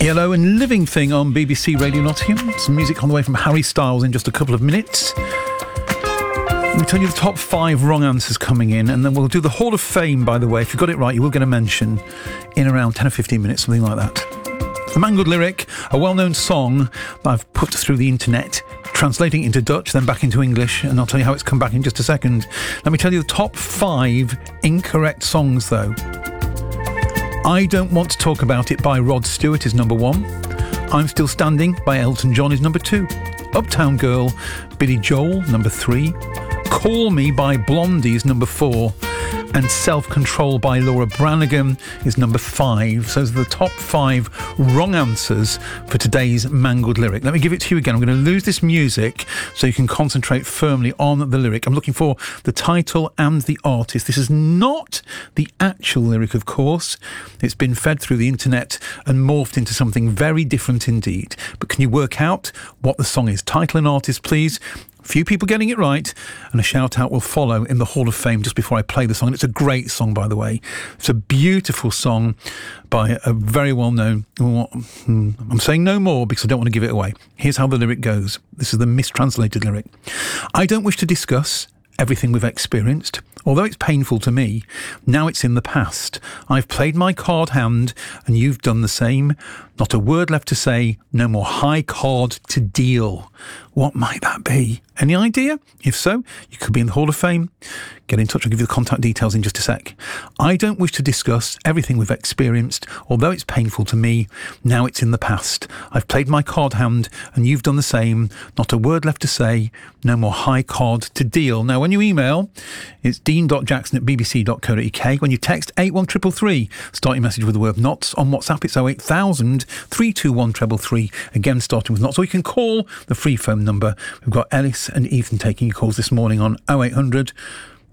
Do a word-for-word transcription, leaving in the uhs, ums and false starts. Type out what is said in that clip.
Yellow and Living Thing on B B C Radio Nottingham. Some music on the way from Harry Styles in just a couple of minutes. Let me tell you the top five wrong answers coming in, and then we'll do the Hall of Fame, by the way. If you got it right, you will get a mention in around ten or fifteen minutes, something like that. The Man Good Lyric, a well-known song that I've put through the internet, translating into Dutch, then back into English, and I'll tell you how it's come back in just a second. Let me tell you the top five incorrect songs, though. I Don't Want to Talk About It by Rod Stewart is number one. I'm Still Standing by Elton John is number two. Uptown Girl, Billy Joel, number three. Call Me by Blondie is number four. And Self-Control by Laura Branigan is number five. So those are the top five wrong answers for today's Mangled Lyric. Let me give it to you again. I'm going to lose this music so you can concentrate firmly on the lyric. I'm looking for the title and the artist. This is not the actual lyric, of course. It's been fed through the internet and morphed into something very different indeed. But can you work out what the song is? Title and artist, please. Few people getting it right, and a shout out will follow in the Hall of Fame just before I play the song. And it's a great song, by the way. It's a beautiful song by a very well known. I'm saying no more because I don't want to give it away. Here's how the lyric goes. This is the mistranslated lyric. I don't wish to discuss everything we've experienced. Although it's painful to me, now it's in the past. I've played my card hand and you've done the same. Not a word left to say, no more high card to deal. What might that be? Any idea? If so, you could be in the Hall of Fame. Get in touch, I'll give you the contact details in just a sec. I don't wish to discuss everything we've experienced. Although it's painful to me, now it's in the past. I've played my card hand and you've done the same. Not a word left to say, no more high card to deal. Now, when you email, it's dean dot jackson at b b c dot co dot u k. When you text eight one three three three, start your message with the word NOTS. On WhatsApp, it's oh eight thousand, three two one three three three, again starting with NOTS. Or you can call the free phone number. We've got Ellis and Ethan taking your calls this morning on oh eight hundred,